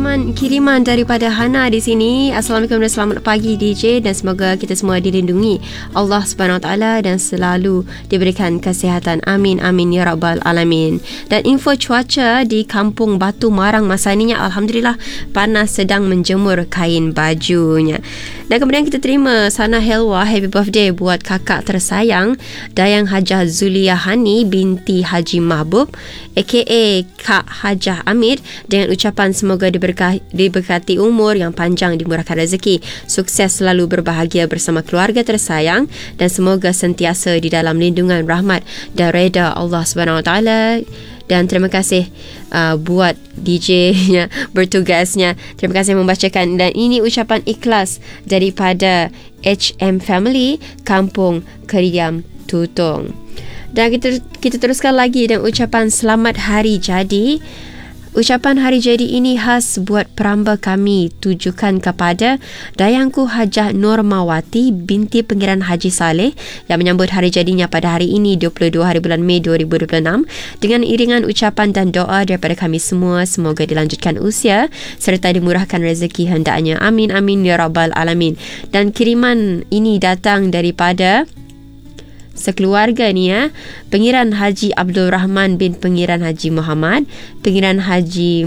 kiriman daripada Hana di sini. Assalamualaikum dan selamat pagi DJ, dan semoga kita semua dilindungi Allah Subhanahu Wa Taala dan selalu diberikan kesihatan. Amin amin ya rabbal alamin. Dan info cuaca di Kampung Batu Marang masa ini, alhamdulillah panas sedang menjemur kain bajunya. Dan kemudian kita terima Sana Helwa, happy birthday buat kakak tersayang Dayang Hajah Zulia Hani binti Haji Mahbub aka Kak Hajah Amir, dengan ucapan semoga diberkati umur yang panjang, dimurahkan rezeki, sukses selalu berbahagia bersama keluarga tersayang, dan semoga sentiasa di dalam lindungan, rahmat dan reda Allah Subhanahu Wa Taala. Dan terima kasih buat DJ-nya, bertugasnya. Terima kasih membacakan. Dan ini ucapan ikhlas daripada HM Family Kampung Keriam Tutong. Dan kita teruskan lagi dengan ucapan selamat hari jadi. Ucapan hari jadi ini khas buat peramba kami, tujukan kepada Dayangku Hajah Normawati binti Pengiran Haji Saleh yang menyambut hari jadinya pada hari ini 22 hari bulan Mei 2026, dengan iringan ucapan dan doa daripada kami semua, semoga dilanjutkan usia serta dimurahkan rezeki hendaknya. Amin amin ya rabbal alamin. Dan kiriman ini datang daripada sekeluarga ni ya. Pengiran Haji Abdul Rahman bin Pengiran Haji Muhammad, Pengiran Haji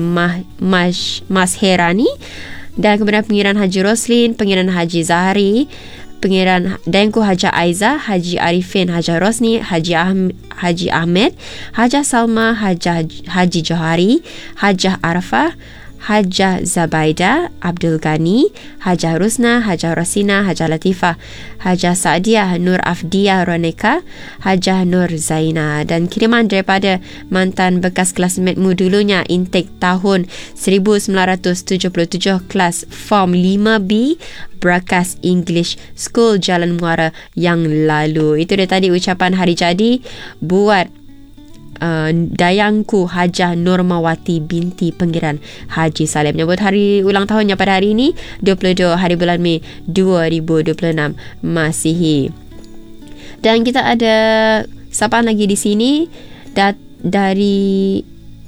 Mas Herani, dan kemudian Pengiran Haji Roslin, Pengiran Haji Zahari, Pengiran Dayangku Hajah Aiza, Haji Arifin, Hajah Rosni, Haji Ahmed, Hajah Salma, Haji Johari, Hajah Arafah, Hajah Zabaida, Abdul Ghani, Hajah Rusna, Hajah Rosina, Hajah Latifah, Hajah Saadiah, Nur Afdiah Roneka, Hajah Nur Zaina. Dan kiriman daripada mantan bekas classmate-mu dulunya, intake tahun 1977, kelas Form 5B, Brakas English School, Jalan Muara yang lalu. Itu dia tadi ucapan hari jadi buat Dayangku Hajah Normawati binti Pengiran Haji Saleh, menyambut hari ulang tahunnya pada hari ini 22 hari bulan Mei 2026 Masihi. Dan kita ada sapaan lagi di sini dari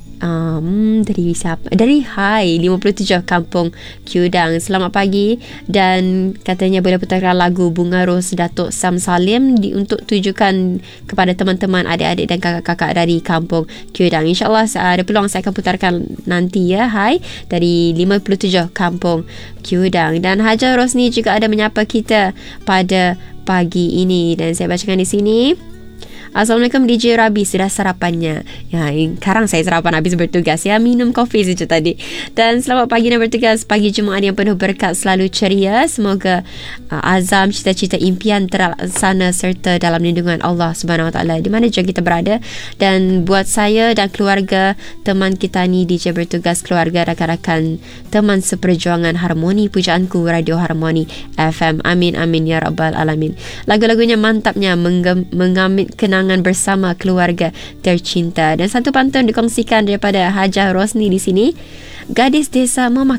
siapa? Dari Hai 57 Kampung Kiudang. Selamat pagi, dan katanya boleh putarkan lagu Bunga Ros Datuk Sam Salim untuk tujukan kepada teman-teman, adik-adik dan kakak-kakak dari Kampung Kiudang. InsyaAllah ada peluang saya akan putarkan nanti ya. Hai dari 57 Kampung Kiudang. Dan Hajah Rosni juga ada menyapa kita pada pagi ini, dan saya bacakan di sini. Assalamualaikum DJ Rabi, sudah sarapannya? Ya, sekarang saya sarapan habis bertugas ya, minum kopi saja tadi. Dan selamat pagi dan bertugas pagi Jumaat yang penuh berkat, selalu ceria. Semoga azam, cita-cita, impian terlaksana serta dalam lindungan Allah Subhanahu Wa Taala di mana juga kita berada. Dan buat saya dan keluarga teman kita ni, DJ bertugas, keluarga, rakan-rakan, teman seperjuangan Harmoni, pujaanku Radio Harmoni FM. Amin amin ya rabbal alamin. Lagu-lagunya mantapnya, mengamit kenangan bersama keluarga tercinta. Dan satu pantun dikongsikan daripada Hajah Rosni di sini. Gadis desa